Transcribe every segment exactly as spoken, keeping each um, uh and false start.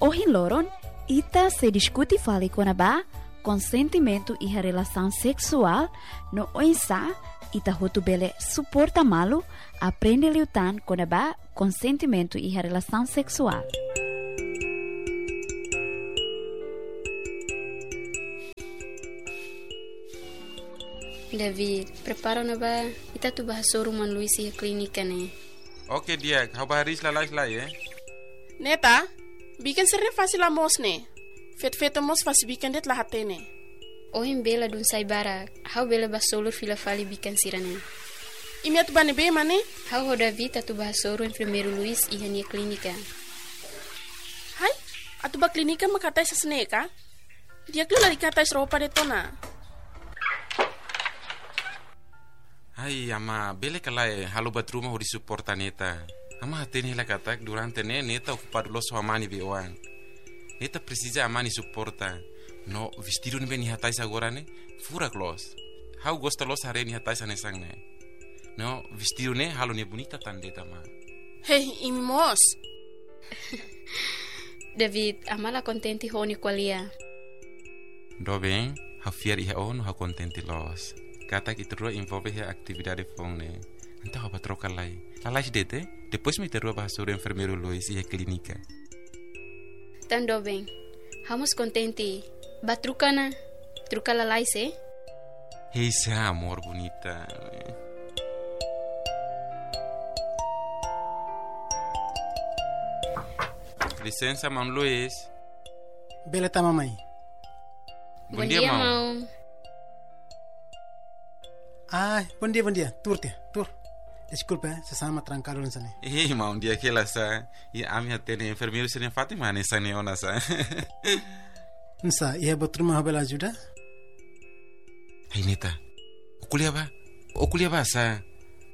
Hoje loron, ita se discute fale com a ba consentimento e a relação sexual no oinsa ita hotu bele suporta malu aprende lutar com a ba consentimento e a relação sexual. David, prepara na ba? Ita tu bahas rumah Luis e clínica né? Oke dia, kau baharis lalai lalai eh? Neta, bikin sering fácil amos ne. Fet-fet amos fácil bikin det lahat ne. Ohin bela dun sai bara, hau bela basolur fila fali bikin sirane. Imiat bane be mane? Hau ho David atu bahas ru enfermeiro Luis e hania clínica. Hai, atu ba clínica makatai sa sneka? Dia klu lari katai ropa de tona. Hai ama bele kalai halu batruma ho disuporta neta. Ama hatene la katak durante ne neta ocupado los amani beoan. Neta precisa amani suporta. No vestido ni beni hatai agora ne fura clos. How gosta los hare ni hatai sa nesang ne. No vestido ne halu ne bonita tandeta ma. Hey, imimos. David, amala contenti honi qualia. Do bem, ha fiar iha on ha contenti los. Kata que terua envolve a atividade fone. Então apa troca lá. Lá dete, depois me terua bahas sobre enfermeiro Luis e a clínica. Tando bem. Vamos contente. Batrucana. Truca lá lá se? Esse amor bonita. Licença, mam Luis. Beleza, mamãe. Bom, Bom dia, dia, mam. mam. Ah, bom dia, bom dia. Tur, tia, tur. Desculpa, eh, sesama trancado nessa né. Eh, mam, dia que ela sa. E a minha tene enfermeiro sene Fatima nessa neona sa. Nsa, ia batruma habela ajuda? Hey neta. Okulia ba? Okulia ba sa.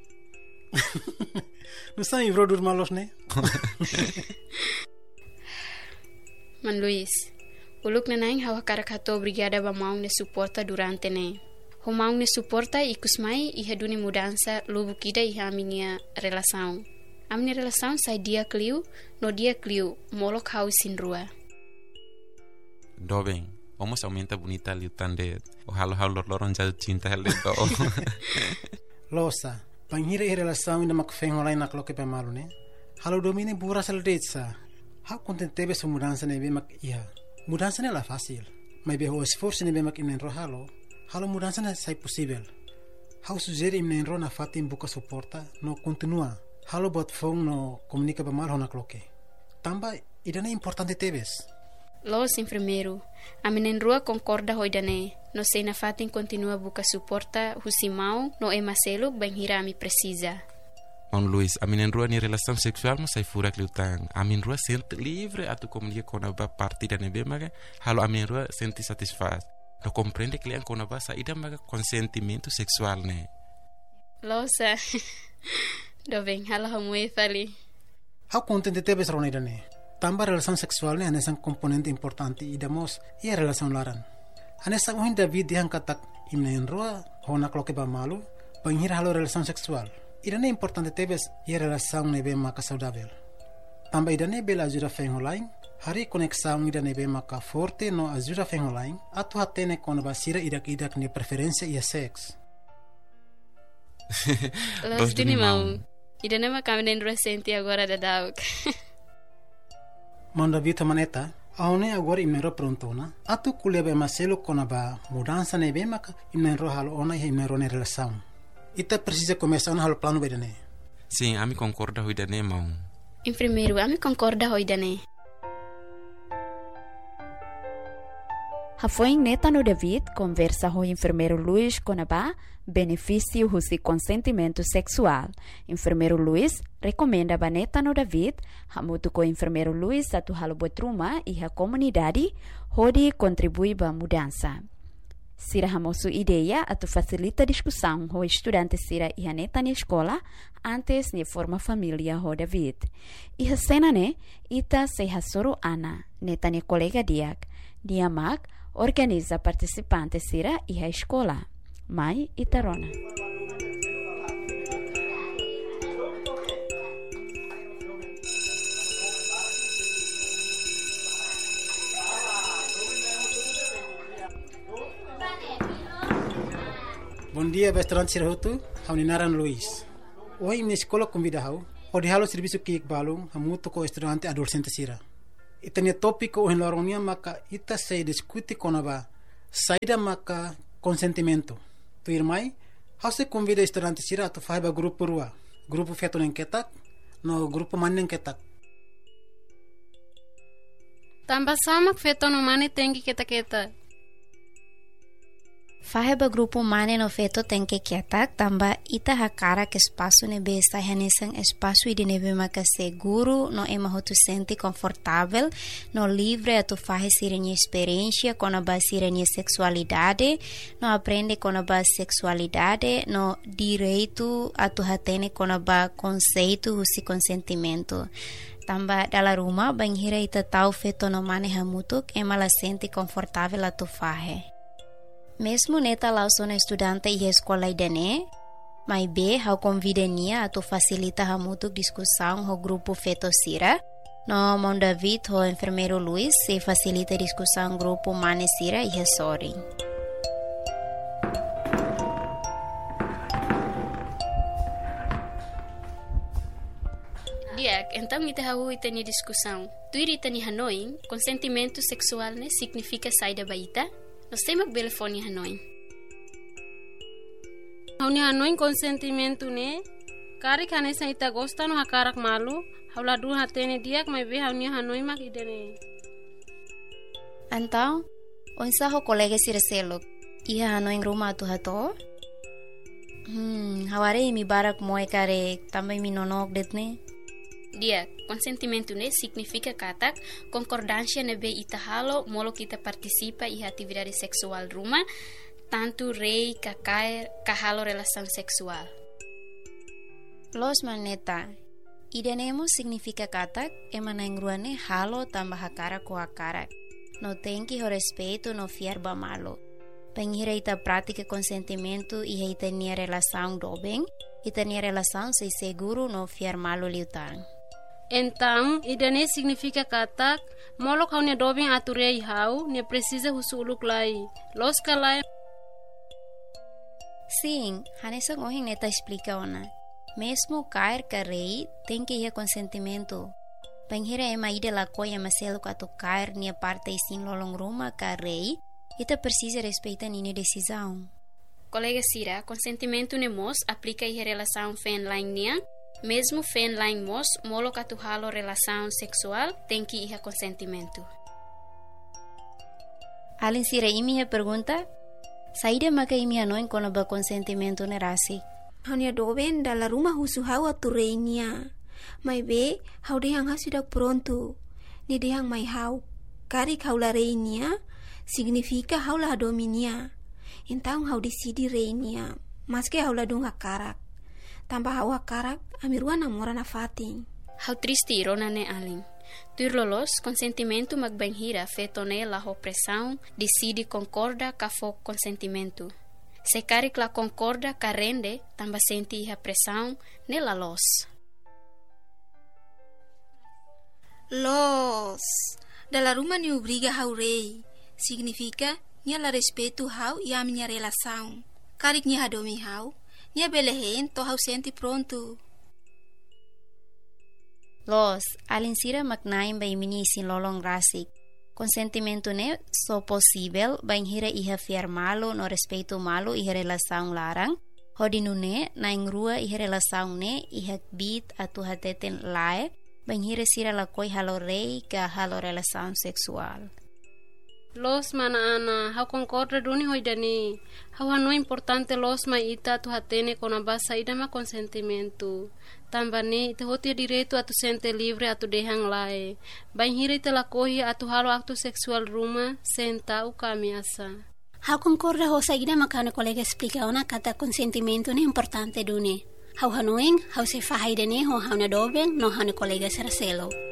Nsa ivro dur malos né. Man Luis. Uluk na naing hawa karakato brigada ba maung ne suporta durante ne. Ho maung ne suporta ikus mai iha duni mudança lubu kida iha aminia relação. Aminia relação sai dia kliu, no dia kliu, molok hau sin rua. Do bem. Vamos aumenta bonita ali o tande. O halo halo loron jal cinta hale do. Losa, panghira i relação ina makfeng olay naklo ke pamalu né. Halo domine bura sal detsa. Ha contentebe sa mudança ne be mak iha. Mudança ne la fácil. Mas be ho esforço ne be mak imnen ro halo. Halo mudança ne sai possível. Hau sugere imnen ro na fatim buka suporta no continua. Halo bot fong no comunica pamal ho naklo ke. Tamba idane importante tebes. Los enfermeiro, a menen rua concorda hoidane, no sei na fatin continua buka suporta husimau no e maselo bem hira mi precisa. On Luis, a minen rua ni relação sexual mas sai fura kliutang. A min rua sente livre a tu comunica com a partida nebe maga, halo a min rua sente satisfaz. No compreende que lean com a basa ida maga consentimento sexual ne. Losa, do bem, halo hamue fali. Hau contente tebes ro ne. Tamba relação sexual ne anesan componente importante e damos e a relação laran. Anesa uhin David dihan katak imnen roa hona kloke ba malu, panghir halo relação sexual. Idane importante tebes e a relação nebe maka saudável. Tamba idane bela ajuda feng online, hari conexão idane be maka forte no ajuda feng online, atu hatene kono basira idak idak ne preferência e sex. Los duni mau. Idane makamenen recente agora da dauk. Manda vita maneta, aone agora imnero prontona, atu kulia be maselo kona ba mudança ne be maka imnero halo ona e imnero ne relação. Ita precisa começar no halo plano bedane. Sim, a mi concorda hoidane mau. Enfermeiro, a mi concorda hoidane. Foi neta no David conversa com o enfermeiro Luis com a benefício do consentimento sexual. Enfermeiro Luis recomenda a neta no David, hamutu com o enfermeiro Luis a tu halo botruma e a comunidade, onde contribui para a mudança. Sira hamosu ideia a tu facilita a discussão com estudantes sira e a neta na escola antes de forma família com David. E a cena ne, ita se hasoro Ana, neta ne colega diak, diamak, organiza participantes sira e a escola. Mai Itarona. Bom dia, restaurante Sirahutu, hau ninaran Luis. Hoje na escola convida hau, o de halo serviço que balung, hamuto ko estudante adolescente sira. Itania tópico o enlaronia maka ita se discute konaba saída maka consentimento. Tu irmai, hau se convida estudante sira tu faiba grupo rua, grupo feto neng ketak, no grupo maneng ketak. Tambah sama feto no mane tengi kita-kita. Faheba grupo mane no feto tem que quietar, tamba ita hakara que espaço nebe está renesang espaço e de nebe maka seguro, no ema ho tu sente confortável, no livre a tu fahe sirenha experiência com a base sirenha sexualidade, no aprende com a base sexualidade, no direito a tu hatene com a base conceito husi consentimento. Tamba dala rumah banghira ita tau feto no mane hamutuk ema la sente confortável a tu fahe. Mesmo neta lá sou estudante e escola idane, mas be hau convidenia a tu facilita hamutuk discussão ho grupo feto sira, no mon David ho enfermeiro Luis se facilita discussão grupo mane sira e sorry. Diak, então ita hau itani discussão. Tuiri itani Hanoi, consentimento sexual ne significa saída baita? Nós temos o telefone Hanoi. Hauni Hanoi consentimento ne, kari kane sa ita gosta no hakarak malu, haula du hatene diak mai be hauni Hanoi mak idene. Então, onsa ho colega sirselok, iha Hanoi rumah tu hato? Hmm, haware mi barak moe kare também mi nonok detne. Dia, consentimento ne significa katak concordância nebe ita halo molo kita participa i atividade sexual rumah, tanto rei kakair kahalo relação sexual. Los maneta, idenemo significa katak emanangruane halo tambah hakara ko hakara. No tenki ho respeito no fiar ba malo. Penghira ita prática consentimento e ita nia relação dobeng, ita nia relação se seguro no fiar malo liutang. Então, idane significa katak, molo kau ne dobing aturei hau, ne precisa husuluk lai. Los kalai. Sim, hanesa ngohing neta explica ona. Mesmo cair carei, tem que ir consentimento. Penghira ema ide la coia maselo kato cair nia parte isin lolong ruma carei, ita precisa respeitar nini decisão. Colega Sira, consentimento ne mos aplica i relação fen lain nia. Mesmo fen lain mos, molo katu halo relação sexual, tem que ir a consentimento. Alin sira imi he pergunta, saída maka imi hanoin kono ba consentimento ne rasi. Hanya doben dala rumah husu hawa tureinia. Mai be, hau dehang hasudak pronto. Ni dehang mai hau. Kari haula reinia, significa haula dominia. Então hau decidi reinia, mas que haula dung hakarak. Tambah hau hakarak, amiruan namora na fating. Hau triste irona ne alin. Tur lolos, consentimento magbanhira fetone la opressão, decide concorda ka fo consentimento. Se carik la concorda ka rende, tamba senti a pressão ne la los. Los, dalla rumah ni obriga hau rei, significa nia la respeito hau e a minha relação. Carik nia hadomi hau, nia belehen to hau senti pronto. Los, alin sira maknaim ba imini isin lolong rasik. Consentimento ne so possível banhira iha fiar malo no respeito malo iha relação larang. Hodinu ne na ingrua iha relação ne iha bit atu hateten lae banhira sira la koi halo rei ka halo relação sexual. Los mana ana, hau concorda duni hoidani. Hau hano importante los ma ita tu hatene con a basa ida ma consentimento. Tambane ita hotia direito atu sente livre atu dehang lae. Banhira ita la kohi atu halo acto sexual ruma senta u kamiasa. Hau concorda ho saída makana colega explica ona kata consentimento ne importante duni. Hau hanoing, hau se fahaidane ho hau na dobeng no hau na colega seraselo.